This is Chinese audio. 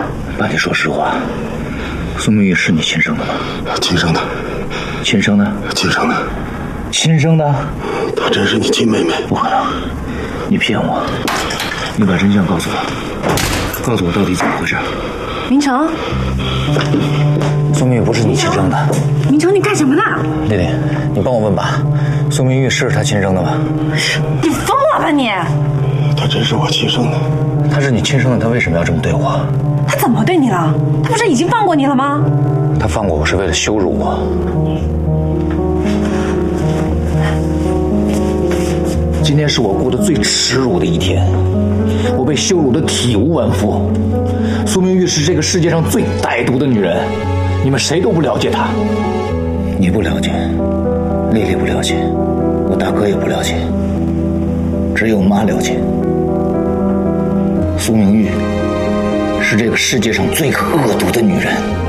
爸，你说实话，苏明玉是你亲生的吗？ 亲生的。 亲生的？ 亲生的。 亲生的？ 她真是你亲妹妹？ 不可能，你骗我！你把真相告诉我，告诉我到底怎么回事。 明成， 苏明玉不是你亲生的。 明成，你干什么呢？ 丽丽，你帮我问吧，苏明玉是他亲生的吗？ 你疯了吧你！ 她真是我亲生的。 他是你亲生的，他为什么要这么对我？ 他怎么对你了？他不是已经放过你了吗？ 他放过我是为了羞辱我。今天是我过得最耻辱的一天，我被羞辱得体无完肤。苏明玉是这个世界上最歹毒的女人，你们谁都不了解她。你不了解，丽丽不了解，我大哥也不了解，只有妈了解。苏明玉是这个世界上最恶毒的女人。